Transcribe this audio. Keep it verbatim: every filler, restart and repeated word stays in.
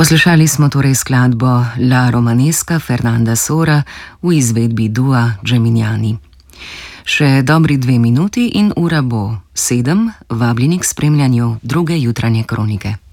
Poslušali smo torej skladbo La Romanesca Fernanda Sora v izvedbi dua Gemignani. Še dobri dve minuti in ura bo sedem, vabljeni k spremljanju druge jutranje kronike.